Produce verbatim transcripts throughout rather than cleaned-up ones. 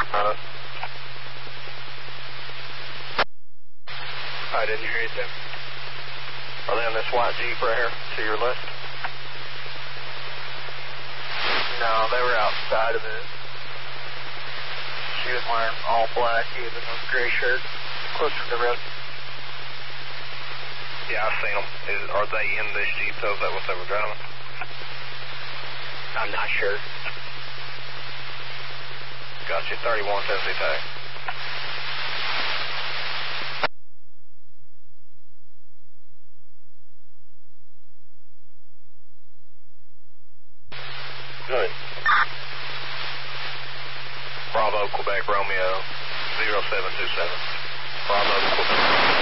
Uh, I didn't hear anything. Are they in this white Jeep right here to your left? No, they were outside of it. She was wearing all black, he was in a gray shirt, closer to the road. Yeah, I've seen them. Is, are they in this Jeep, though? Is that what they were driving? I'm not sure. Gotcha, thirty-one Tennessee tag. Good. Bravo, Quebec, Romeo, zero seven two seven. Bravo, Quebec.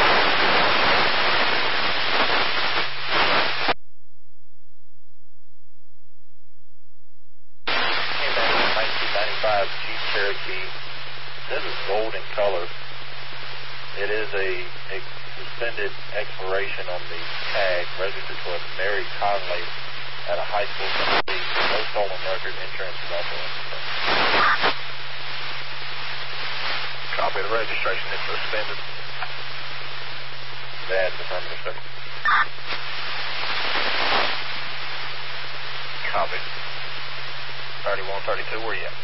nineteen ninety-five Jeep Cherokee. This is gold in color. It is a, a suspended expiration on the tag, registered to a Mary Conley at a high school Tennessee. No stolen record. Insurance is also in. Copy the registration is suspended. That's affirmative, sir. Copy. thirty-one thirty-two, where you at?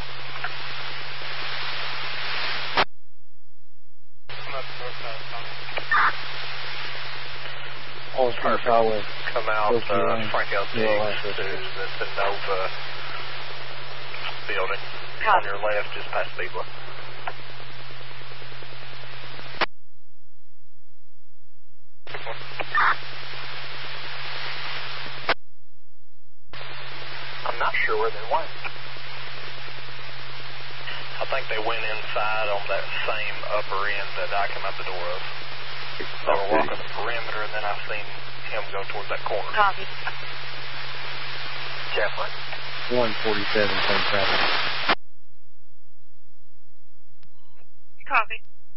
All Perfect. Come out, uh, Frank L. Diggs to the Nova building. On your left, just past Beagler. I'm not sure where they went. I think they went inside on that same upper end that I came out the door of. They were walking the perimeter, and then I seen him go towards that corner. Copy. Jeffrey. one forty-seven, same traffic. Copy.